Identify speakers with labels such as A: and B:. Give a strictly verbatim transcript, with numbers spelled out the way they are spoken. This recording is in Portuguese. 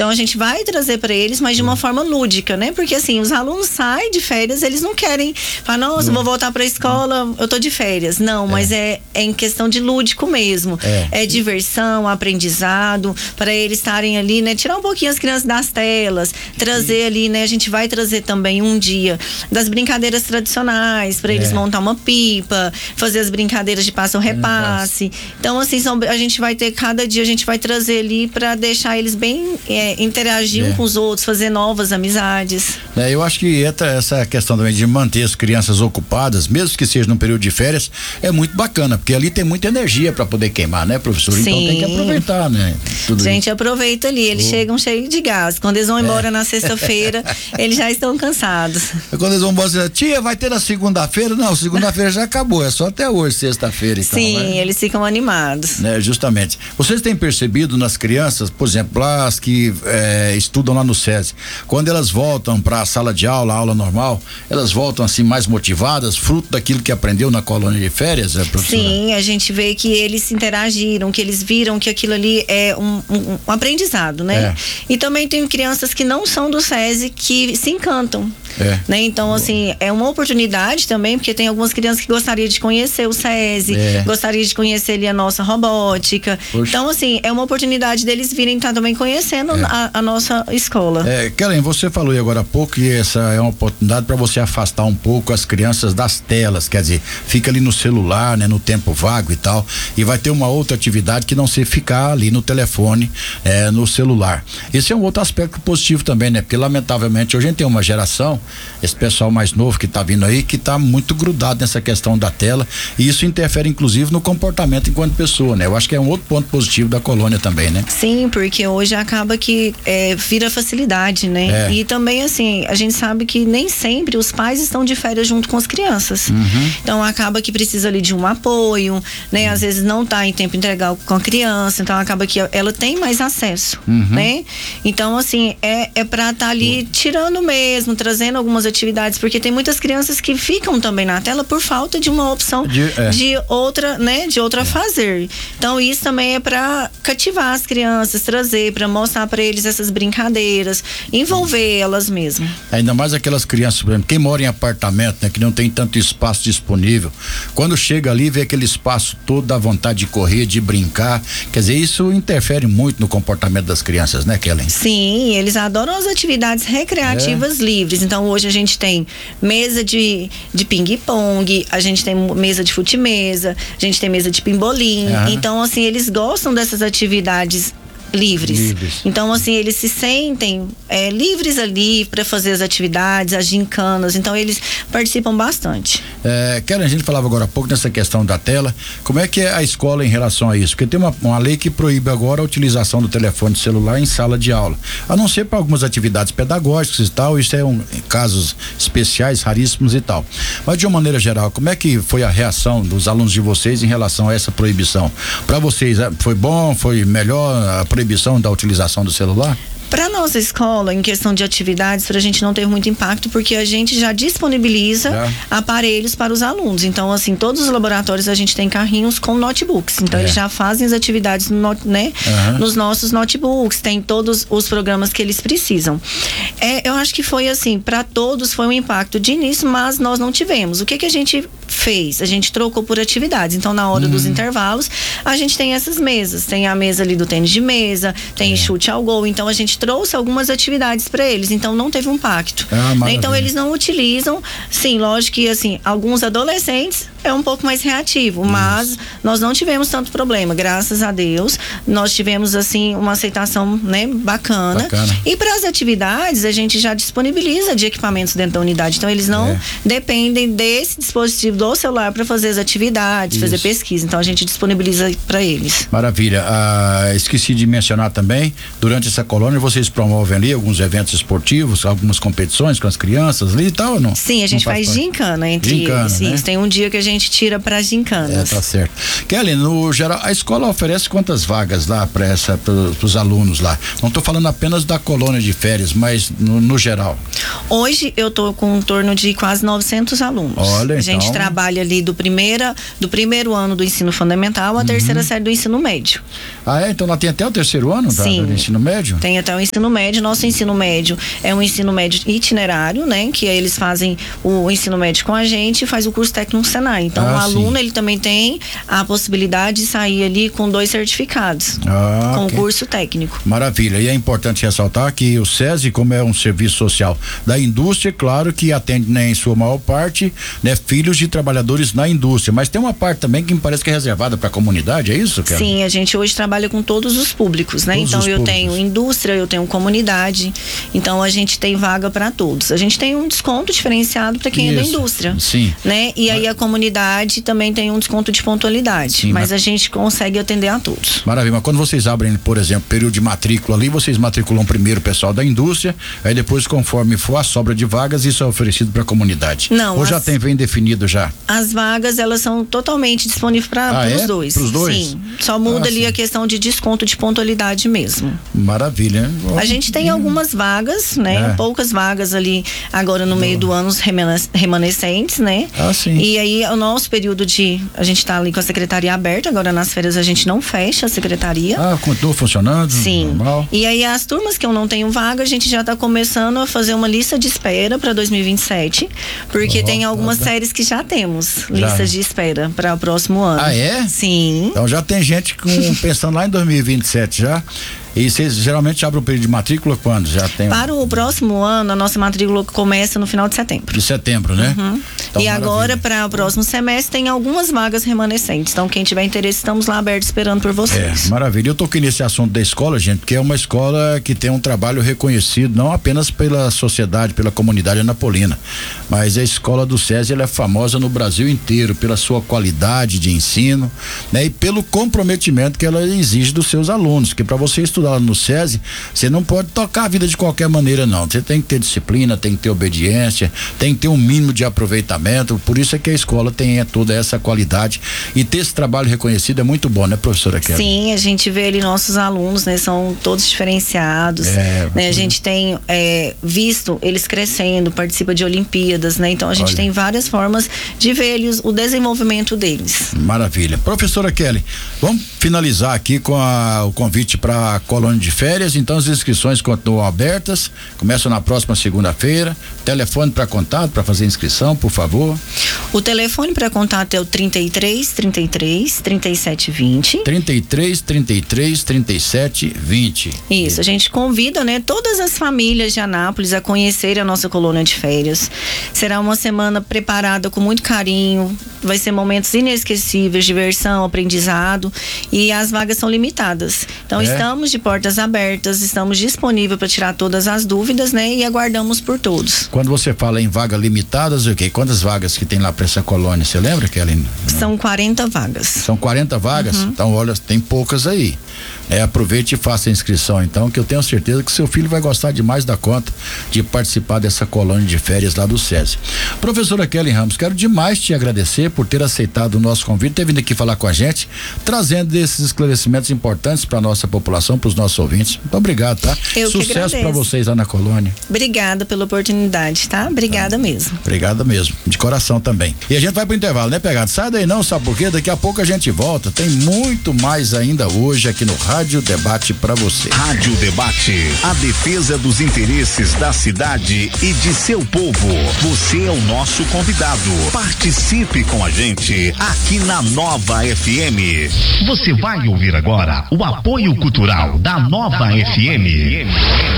A: Então a gente vai trazer para eles, mas de uma forma lúdica, né? Porque assim, os alunos saem de férias, eles não querem falar, nossa, hum. vou voltar para a escola, eu tô de férias. Não, é. mas é, é em questão de lúdico mesmo. É, é diversão, aprendizado, para eles estarem ali, né? Tirar um pouquinho as crianças das telas, trazer ali, né? A gente vai trazer também um dia das brincadeiras tradicionais, para eles é. montar uma pipa, fazer as brincadeiras de passo repasse. Então, assim, são, a gente vai ter, cada dia a gente vai trazer ali para deixar eles bem, é, interagir é. um com os outros, fazer novas amizades.
B: É, eu acho que essa questão também de manter as crianças ocupadas, mesmo que seja num período de férias, é muito bacana, porque ali tem muita energia para poder queimar, né, professor?
A: Sim.
B: Então tem que aproveitar, né?
A: Tudo gente, isso. aproveita ali, eles oh. chegam cheios de gás. Quando eles vão embora é. na sexta-feira, eles já estão cansados.
B: Quando eles vão embora, tia, vai ter na segunda-feira? Não, segunda-feira já acabou, é só até hoje, sexta-feira. Então,
A: Sim,
B: né?
A: eles ficam animados.
B: Né, justamente. Vocês têm percebido nas crianças, por exemplo, lá as que é, estudam lá no SESI, quando elas voltam para a sala de aula, aula normal, elas voltam assim mais motivadas, fruto daquilo que aprendeu na colônia de férias, é, professora?
A: Sim, a gente vê que eles interagiram, que eles viram que aquilo ali é um, um, um aprendizado, né? É. E também tem crianças que não são do SESI que se encantam. É. Né? Então, assim, é uma oportunidade também, porque tem algumas crianças que gostariam de conhecer o SESI, é. gostariam de conhecer ali a nossa robótica. Poxa. Então, assim, é uma oportunidade deles virem estar também conhecendo é. a, a nossa escola.
B: É, Kellen, você falou aí agora há pouco que essa é uma oportunidade para você afastar um pouco as crianças das telas, quer dizer, fica ali no celular, né, no tempo vago e tal, e vai ter uma outra atividade que não ser ficar ali no telefone, é, no celular. Esse é um outro aspecto positivo também, né? Porque lamentavelmente hoje a gente tem uma geração, esse pessoal mais novo que tá vindo aí, que tá muito grudado nessa questão da tela, e isso interfere inclusive no comportamento enquanto pessoa, né? Eu acho que é um outro ponto positivo da colônia também, né?
A: Sim, porque hoje acaba que é, vira facilidade, né? É. E também assim, a gente sabe que nem sempre os pais estão de férias junto com as crianças. Uhum. Então acaba que precisa ali de um apoio, né? Uhum. Às vezes não tá em tempo integral com a criança, então acaba que ela tem mais acesso, uhum. né? Então assim, é, é pra estar tá ali tirando mesmo, trazendo algumas atividades, porque tem muitas crianças que ficam também na tela por falta de uma opção de, é. de outra, né, de outra é. fazer. Então isso também é para cativar as crianças, trazer, para mostrar para eles essas brincadeiras, envolver elas mesmo.
B: Ainda mais aquelas crianças, por exemplo, quem mora em apartamento, né, que não tem tanto espaço disponível, quando chega ali vê aquele espaço todo, dá vontade de correr, de brincar, quer dizer, isso interfere muito no comportamento das crianças, né, Kellen?
A: Sim, eles adoram as atividades recreativas é. livres. Então hoje a gente tem mesa de, de ping-pong, a gente tem mesa de fute-mesa, a gente tem mesa de pimbolim. Uhum. Então, assim, eles gostam dessas atividades livres. livres. Então, assim, eles se sentem é, livres ali para fazer as atividades, as gincanas. Então, eles participam bastante.
B: É, Karen, a gente falava agora há pouco nessa questão da tela. Como é que é a escola em relação a isso? Porque tem uma, uma lei que proíbe agora a utilização do telefone celular em sala de aula, a não ser para algumas atividades pedagógicas e tal. Isso é um casos especiais, raríssimos e tal. Mas de uma maneira geral, como é que foi a reação dos alunos de vocês em relação a essa proibição? Para vocês, foi bom? Foi melhor a proibição da utilização do celular?
A: Para nossa escola, em questão de atividades, para a gente não ter muito impacto, porque a gente já disponibiliza é. aparelhos para os alunos. Então, assim, todos os laboratórios a gente tem carrinhos com notebooks. Então, é. eles já fazem as atividades no, né, uhum. nos nossos notebooks, tem todos os programas que eles precisam. É, eu acho que foi assim, para todos foi um impacto de início, mas nós não tivemos. O que que a gente fez? A gente trocou por atividades. Então, na hora uhum. dos intervalos, a gente tem essas mesas. Tem a mesa ali do tênis de mesa, tem é. chute ao gol. Então, a gente trouxe algumas atividades para eles, então não teve um impacto. Ah, né? Então eles não utilizam, sim, lógico que assim, alguns adolescentes é um pouco mais reativo, mas Isso. nós não tivemos tanto problema, graças a Deus. Nós tivemos assim uma aceitação, né, bacana. bacana. E para as atividades a gente já disponibiliza de equipamentos dentro da unidade, então eles não é. dependem desse dispositivo do celular para fazer as atividades, Isso. fazer pesquisa, então a gente disponibiliza para eles.
B: Maravilha. Ah, esqueci de mencionar também, durante essa colônia vocês promovem ali alguns eventos esportivos, algumas competições com as crianças ali e tal, ou não?
A: Sim, a gente
B: não
A: faz gincana entre
B: gincana,
A: eles.
B: Né?
A: Tem um dia que a gente gente tira para gincanas.
B: É, tá certo. Kelly, no geral, a escola oferece quantas vagas lá para essa, para os alunos lá? Não estou falando apenas da colônia de férias, mas no, no geral.
A: Hoje eu tô com em torno de quase novecentos alunos.
B: Olha,
A: a gente
B: então...
A: trabalha ali do, primeira, do primeiro ano do ensino fundamental à uhum. terceira série do ensino médio.
B: Ah, é? Então lá tem até o terceiro ano da,
A: Sim,
B: do ensino médio?
A: Tem até o ensino médio. Nosso ensino médio é um ensino médio itinerário, né? Que aí eles fazem o ensino médio com a gente e faz o curso técnico no Senai. Então ah, o aluno, sim. ele também tem a possibilidade de sair ali com dois certificados, ah, com okay. curso técnico.
B: Maravilha. E é importante ressaltar que o SESI, como é um serviço social da indústria, claro que atende, né, em sua maior parte, né, filhos de trabalhadores na indústria, mas tem uma parte também que me parece que é reservada para a comunidade, é isso, Kelly?
A: Sim, a gente hoje trabalha com todos os públicos, né? Todos então eu públicos. tenho indústria, eu tenho comunidade, então a gente tem vaga para todos. A gente tem um desconto diferenciado para quem isso. é da indústria,
B: sim,
A: né? E aí a comunidade também tem um desconto de pontualidade, sim, mas, mas a gente consegue atender a todos.
B: Maravilha, mas quando vocês abrem, por exemplo, período de matrícula ali, vocês matriculam primeiro o pessoal da indústria, aí depois, conforme for a sobra de vagas, isso é oferecido para a comunidade.
A: Não,
B: ou
A: as,
B: já tem bem definido já?
A: As vagas, elas são totalmente disponíveis para
B: ah,
A: os
B: é?
A: dois.
B: Pros dois?
A: Sim, só muda ah, ali sim. a questão de desconto de pontualidade mesmo.
B: Maravilha.
A: Oh, a gente tem hum. algumas vagas, né? É. Poucas vagas ali agora no meio oh. do ano remanescentes, né?
B: Ah, sim.
A: E aí o nosso período de, a gente tá ali com a secretaria aberta, agora nas férias a gente não fecha a secretaria.
B: Ah, continua funcionando?
A: Sim.
B: Normal.
A: E aí as turmas que eu não tenho vaga, a gente já tá começando a fazer uma lista de espera para dois mil e vinte e sete, porque oh, tem algumas oh, séries que já temos já. listas de espera para o próximo ano.
B: Ah, é?
A: Sim.
B: Então já tem gente com, pensando lá em dois mil e vinte e sete já. E vocês geralmente abrem o período de matrícula quando? Já tem...
A: Para o próximo ano, a nossa matrícula começa no final de setembro.
B: De setembro, né?
A: Uhum. Então, e maravilha. Agora, para o próximo semestre, tem algumas vagas remanescentes. Então, quem tiver interesse, estamos lá abertos esperando por vocês.
B: É, maravilha. Eu toquei nesse assunto da escola, gente, porque é uma escola que tem um trabalho reconhecido, não apenas pela sociedade, pela comunidade anapolina, mas a escola do SESI, ela é famosa no Brasil inteiro pela sua qualidade de ensino, né? E pelo comprometimento que ela exige dos seus alunos, que para você estudar lá no SESI, você não pode tocar a vida de qualquer maneira, não. Você tem que ter disciplina, tem que ter obediência, tem que ter um mínimo de aproveitamento. Por isso é que a escola tem toda essa qualidade e ter esse trabalho reconhecido é muito bom, né, professora Kelly?
A: Sim, a gente vê ali nossos alunos, né, são todos diferenciados, é, né, a gente tem é, visto eles crescendo, participa de Olimpíadas, né, então a gente Olha. tem várias formas de ver eles, o desenvolvimento deles.
B: Maravilha. Professora Kelly, vamos finalizar aqui com a, o convite para a colônia de férias. Então as inscrições continuam abertas, começam na próxima segunda-feira. Telefone para contato, para fazer inscrição, por favor.
A: O telefone para contato é o trinta e três, trinta e três, trinta e sete, vinte.
B: trinta e três, trinta e três, trinta e sete, vinte.
A: Isso, a gente convida, né, todas as famílias de Anápolis a conhecerem a nossa colônia de férias. Será uma semana preparada com muito carinho, vai ser momentos inesquecíveis, diversão, aprendizado, e as vagas são limitadas. Então é. estamos de portas abertas, estamos disponíveis para tirar todas as dúvidas, né, e aguardamos por todos.
B: Quando você fala em vagas limitadas, o quê? Quantas vagas que tem lá para essa colônia, você lembra, Kelly?
A: São quarenta vagas.
B: São quarenta vagas? Uhum. Então, olha, tem poucas aí. É, aproveite e faça a inscrição, então, que eu tenho certeza que seu filho vai gostar demais da conta de participar dessa colônia de férias lá do SESI. Professora Kelly Ramos, quero demais te agradecer por ter aceitado o nosso convite, ter vindo aqui falar com a gente, trazendo esses esclarecimentos importantes para nossa população, para os nossos ouvintes. Muito obrigado, tá?
A: Eu
B: Sucesso para vocês lá na colônia.
A: Obrigada pela oportunidade, tá? Obrigada tá. mesmo.
B: Obrigada mesmo, de coração também. E a gente vai pro intervalo, né, Pegado? Sai daí não, sabe por quê? Daqui a pouco a gente volta. Tem muito mais ainda hoje aqui no Rádio Debate para você.
C: Rádio Debate, a defesa dos interesses da cidade e de seu povo. Você é o nosso convidado. Participe com a gente aqui na Nova F M. Você vai ouvir agora o apoio cultural da Nova F M.